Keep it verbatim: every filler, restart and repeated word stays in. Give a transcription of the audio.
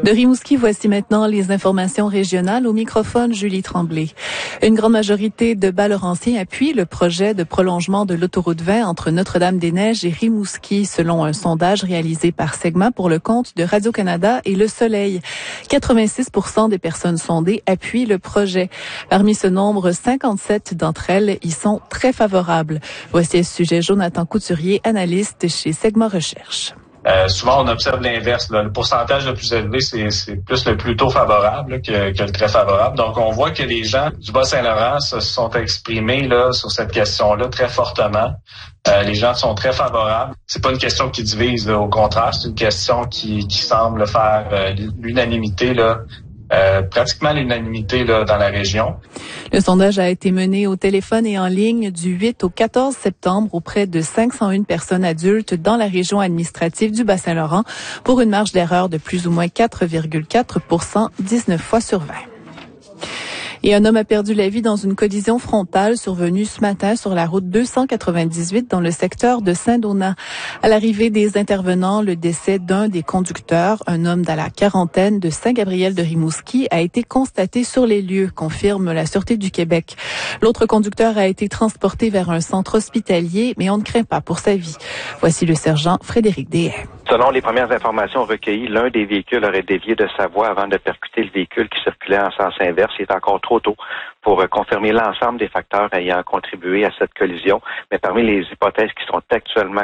De Rimouski, voici maintenant les informations régionales. Au microphone, Julie Tremblay. Une grande majorité de Bas-Laurentiens appuient le projet de prolongement de l'autoroute vingt entre Notre-Dame-des-Neiges et Rimouski, selon un sondage réalisé par Segma pour le compte de Radio-Canada et Le Soleil. quatre-vingt-six pour cent des personnes sondées appuient le projet. Parmi ce nombre, cinquante-sept d'entre elles y sont très favorables. Voici à ce sujet Jonathan Couturier, analyste chez Segma Recherche. Euh, souvent, on observe l'inverse. Là. Le pourcentage le plus élevé, c'est, c'est plus le plutôt favorable là, que, que le très favorable. Donc, on voit que les gens du Bas-Saint-Laurent se sont exprimés là sur cette question-là très fortement. Euh, les gens sont très favorables. C'est pas une question qui divise, là. Au contraire, c'est une question qui, qui semble faire euh, l'unanimité là. Euh, pratiquement l'unanimité là, dans la région. Le sondage a été mené au téléphone et en ligne du huit au quatorze septembre auprès de cinq cent un personnes adultes dans la région administrative du Bas-Saint-Laurent pour une marge d'erreur de plus ou moins quatre virgule quatre pour cent, dix-neuf fois sur vingt. Et un homme a perdu la vie dans une collision frontale survenue ce matin sur la route deux cent quatre-vingt-dix-huit dans le secteur de Saint-Donat. À l'arrivée des intervenants, le décès d'un des conducteurs, un homme dans la quarantaine de Saint-Gabriel-de-Rimouski, a été constaté sur les lieux, confirme la Sûreté du Québec. L'autre conducteur a été transporté vers un centre hospitalier, mais on ne craint pas pour sa vie. Voici le sergent Frédéric Dehaye. Selon les premières informations recueillies, l'un des véhicules aurait dévié de sa voie avant de percuter le véhicule qui circulait en sens inverse. Il est encore trop tôt pour confirmer l'ensemble des facteurs ayant contribué à cette collision, mais parmi les hypothèses qui sont actuellement